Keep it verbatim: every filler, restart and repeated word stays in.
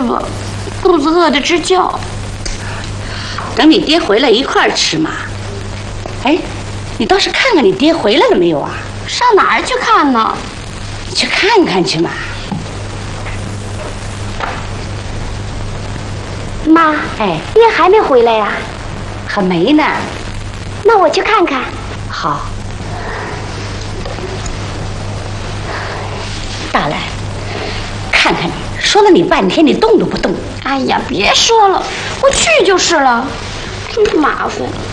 了，肚子饿得直叫。 等你爹回来一块儿吃嘛。哎，你倒是看看你爹回来了没有啊？ 上哪儿去看呢？ 你去看看去嘛。 妈， 哎， 爹还没回来呀？ 还没呢。 那我去看看。 好。大来，看看你，说了你半天，你动都不动。 哎呀，别说了，我去就是了，真麻烦。